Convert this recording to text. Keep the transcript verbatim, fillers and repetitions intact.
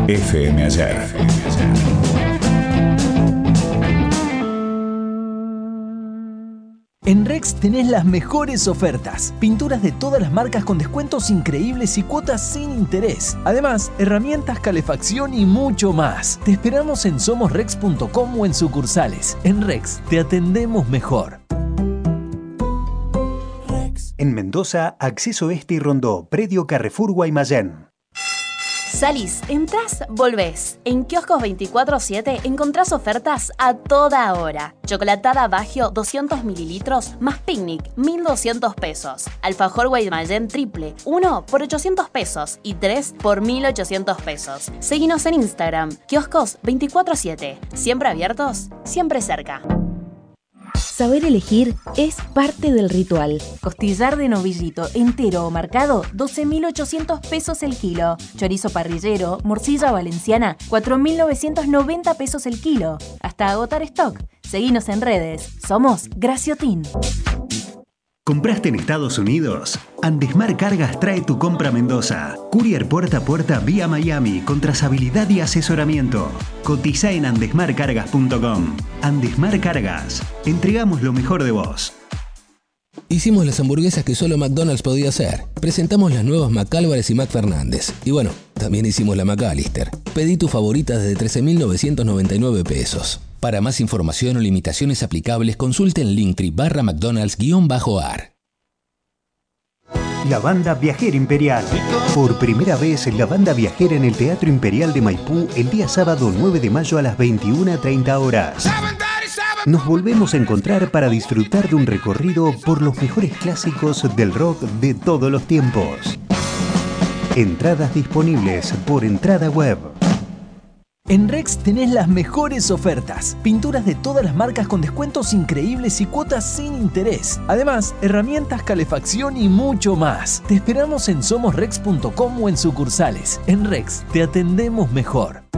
F M Ayer. En Rex tenés las mejores ofertas. Pinturas de todas las marcas con descuentos increíbles y cuotas sin interés. Además, herramientas, calefacción y mucho más. Te esperamos en somos rex punto com o en sucursales. En Rex te atendemos mejor. En Mendoza, Acceso Este y Rondó, Predio Carrefour Guaymallén. Salís, entrás, volvés. En Kioscos veinticuatro siete encontrás ofertas a toda hora. Chocolatada Baggio doscientos mililitros más picnic, mil doscientos pesos. Alfajor Guaymallén triple, uno por ochocientos pesos y tres por mil ochocientos pesos. Seguinos en Instagram, Kioscos veinticuatro siete. Siempre abiertos, siempre cerca. Saber elegir es parte del ritual. Costillar de novillito entero o marcado, doce mil ochocientos pesos el kilo. Chorizo parrillero, morcilla valenciana, cuatro mil novecientos noventa pesos el kilo. Hasta agotar stock. Seguinos en redes. Somos Graciotin. ¿Compraste en Estados Unidos? Andesmar Cargas trae tu compra a Mendoza. Courier puerta a puerta vía Miami con trazabilidad y asesoramiento. Cotiza en andesmar cargas punto com. Andesmar Cargas. Entregamos lo mejor de vos. Hicimos las hamburguesas que solo McDonald's podía hacer. Presentamos las nuevas McAlvarez y McFernández. Y bueno, también hicimos la McAllister. Pedí tu favorita desde trece mil novecientos noventa y nueve pesos. Para más información o limitaciones aplicables, consulte en Linktree barra McDonald's guión bajo ar. La Banda Viajera Imperial. Por primera vez, la Banda Viajera en el Teatro Imperial de Maipú el día sábado nueve de mayo a las veintiuna treinta horas. Nos volvemos a encontrar para disfrutar de un recorrido por los mejores clásicos del rock de todos los tiempos. Entradas disponibles por entrada web. En Rex tenés las mejores ofertas. Pinturas de todas las marcas con descuentos increíbles y cuotas sin interés. Además, herramientas, calefacción y mucho más. Te esperamos en somos rex punto com o en sucursales. En Rex te atendemos mejor.